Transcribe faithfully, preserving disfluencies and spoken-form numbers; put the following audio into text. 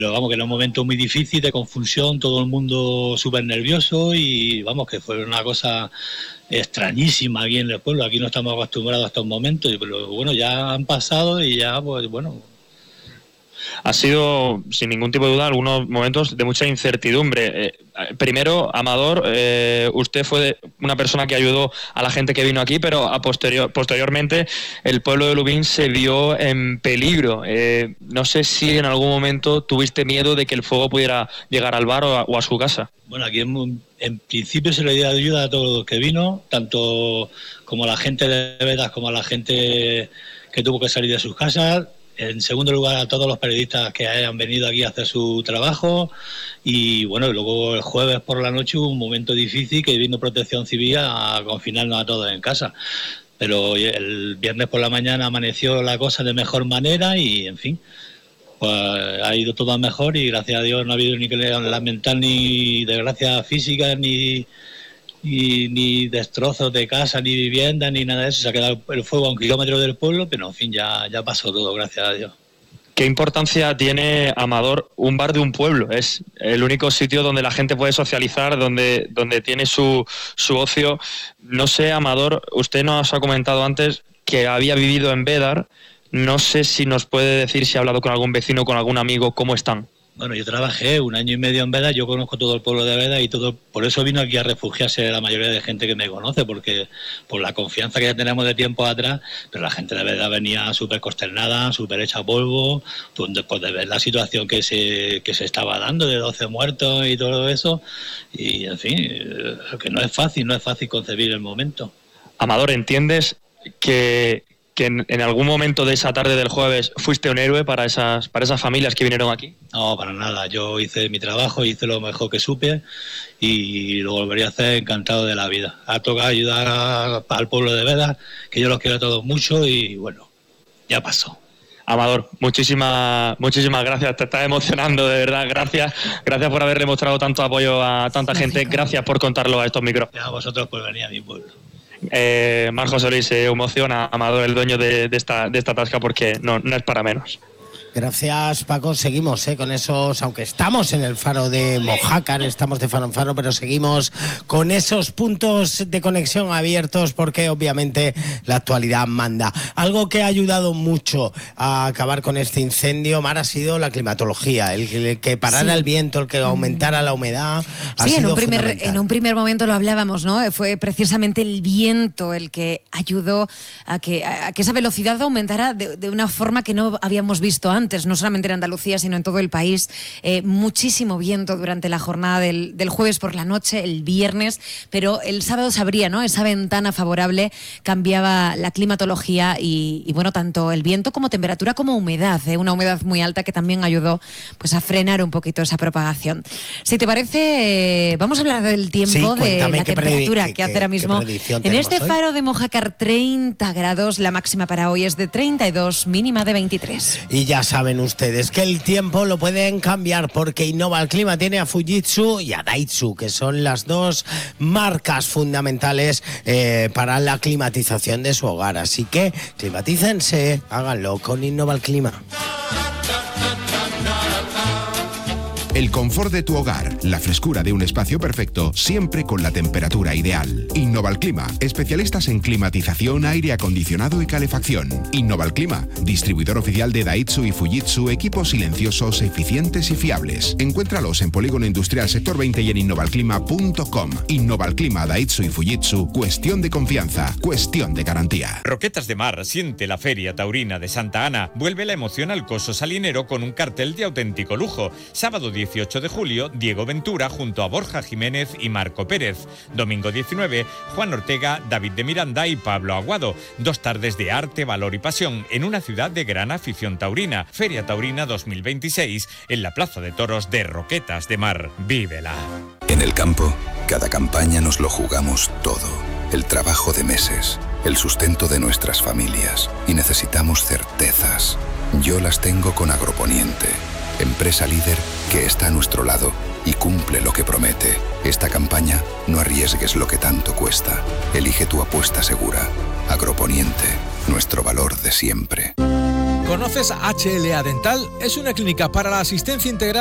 Pero vamos, que era un momento muy difícil, de confusión, todo el mundo súper nervioso y vamos, que fue una cosa extrañísima aquí en el pueblo. Aquí no estamos acostumbrados a estos momentos, pero bueno, ya han pasado y ya, pues bueno... Ha sido, sin ningún tipo de duda, algunos momentos de mucha incertidumbre. Eh, primero, Amador, eh, usted fue una persona que ayudó a la gente que vino aquí, pero a posterior, posteriormente el pueblo de Lubín se vio en peligro. Eh, no sé si en algún momento tuviste miedo de que el fuego pudiera llegar al bar o a, o a su casa. Bueno, aquí en, en principio se le dio ayuda a todos los que vino, tanto como a la gente de Vedas como a la gente que tuvo que salir de sus casas. En segundo lugar, a todos los periodistas que hayan venido aquí a hacer su trabajo. Y bueno, luego el jueves por la noche hubo un momento difícil que vino Protección Civil a confinarnos a todos en casa. Pero el viernes por la mañana amaneció la cosa de mejor manera y, en fin, pues ha ido todo mejor y gracias a Dios no ha habido ni que lamentar ni desgracias físicas, ni... Ni, ni destrozos de casa, ni vivienda, ni nada de eso. Se ha quedado el fuego a un kilómetro del pueblo, pero en fin, ya, ya pasó todo, gracias a Dios. ¿Qué importancia tiene, Amador, un bar de un pueblo? Es el único sitio donde la gente puede socializar, donde, donde tiene su, su ocio. No sé, Amador, usted nos ha comentado antes que había vivido en Bédar. No sé si nos puede decir si ha hablado con algún vecino, con algún amigo, ¿cómo están? Bueno, yo trabajé un año y medio en Bédar, yo conozco todo el pueblo de Bédar y todo, por eso vino aquí a refugiarse la mayoría de gente que me conoce, porque por la confianza que ya tenemos de tiempo atrás, pero la gente de Bédar venía súper consternada, súper hecha polvo, después de ver la situación que se, que se estaba dando de doce muertos y todo eso, y en fin, que no es fácil, no es fácil concebir el momento. Amador, ¿entiendes que... que en, en algún momento de esa tarde del jueves fuiste un héroe para esas para esas familias que vinieron aquí? No, para nada. Yo hice mi trabajo, hice lo mejor que supe y lo volvería a hacer encantado de la vida. Ha tocado ayudar a, al pueblo de Bédar, que yo los quiero a todos mucho y bueno, ya pasó. Amador, muchísimas muchísimas gracias, te estás emocionando, de verdad, gracias gracias por haberle mostrado tanto apoyo a tanta gente, gracias por contarlo a estos micros. A vosotros por venir a mi pueblo. Eh, Marc José Luis, se emociona Amador, el dueño de, de, esta, de esta tasca, porque no, no es para menos. Gracias, Paco. Seguimos ¿eh? con esos, aunque estamos en el faro de Mojácar, estamos de faro en faro, pero seguimos con esos puntos de conexión abiertos porque obviamente la actualidad manda. Algo que ha ayudado mucho a acabar con este incendio, Mar, ha sido la climatología, el, el que parara sí. el viento, el que aumentara la humedad. Ha sí, sido en un, primer, en un primer momento lo hablábamos, ¿no? Fue precisamente el viento el que ayudó a que, a que esa velocidad aumentara de, de una forma que no habíamos visto antes. Antes, no solamente en Andalucía, sino en todo el país. Eh, muchísimo viento durante la jornada del, del jueves por la noche, el viernes, pero el sábado se abría, ¿no? Esa ventana favorable, cambiaba la climatología y, y bueno, tanto el viento como temperatura como humedad, ¿eh? Una humedad muy alta que también ayudó pues, a frenar un poquito esa propagación. Si te parece, eh, vamos a hablar del tiempo, sí, de la temperatura que, que hace ahora mismo. En este hoy? Faro de Mojácar, treinta grados, la máxima para hoy es de treinta y dos, mínima de veintitrés. Y ya saben ustedes que el tiempo lo pueden cambiar porque Innova el Clima tiene a Fujitsu y a Daitsu, que son las dos marcas fundamentales eh, para la climatización de su hogar. Así que climatícense, háganlo con Innova el Clima. El confort de tu hogar, la frescura de un espacio perfecto, siempre con la temperatura ideal. Innova el Clima, especialistas en climatización, aire acondicionado y calefacción. Innova el Clima, distribuidor oficial de Daitsu y Fujitsu, equipos silenciosos, eficientes y fiables. Encuéntralos en Polígono Industrial Sector veinte y en innova el clima punto com. Innova el Clima, Daitsu y Fujitsu, cuestión de confianza, cuestión de garantía. Roquetas de Mar siente la Feria Taurina de Santa Ana. Vuelve la emoción al Coso Salinero con un cartel de auténtico lujo. Sábado dieciocho de julio, Diego Ventura junto a Borja Jiménez y Marco Pérez. Domingo diecinueve, Juan Ortega, David de Miranda y Pablo Aguado. Dos tardes de arte, valor y pasión en una ciudad de gran afición taurina. Feria Taurina dos mil veintiséis en la Plaza de Toros de Roquetas de Mar. ¡Vívela! En el campo, cada campaña nos lo jugamos todo. El trabajo de meses, el sustento de nuestras familias. Y necesitamos certezas. Yo las tengo con Agroponiente, empresa líder que está a nuestro lado y cumple lo que promete. Esta campaña, no arriesgues lo que tanto cuesta. Elige tu apuesta segura. Agroponiente, nuestro valor de siempre. ¿Conoces H L A Dental? Es una clínica para la asistencia integral